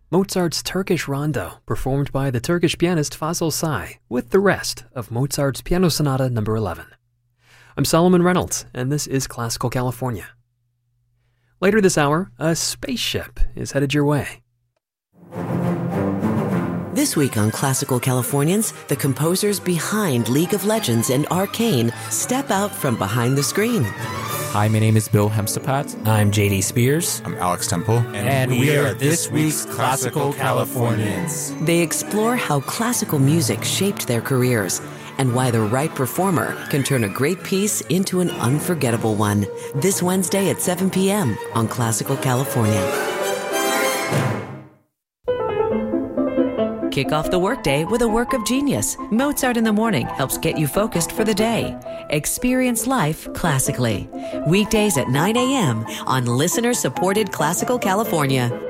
Mozart's Turkish Rondo, performed by the Turkish pianist Fazıl Say, with the rest of Mozart's Piano Sonata No. 11. I'm Solomon Reynolds, and this is Classical California. Later this hour, a spaceship is headed your way. This week on Classical Californians, the composers behind League of Legends and Arcane step out from behind the screen. Hi, my name is Bill Hemstapat. I'm JD Spears. I'm Alex Temple. And we are this week's Classical Californians. They explore how classical music shaped their careers and why the right performer can turn a great piece into an unforgettable one. This Wednesday at 7 p.m. on Classical California. Kick off the workday with a work of genius. Mozart in the Morning helps get you focused for the day. Experience life classically. Weekdays at 9 a.m. on listener-supported Classical California.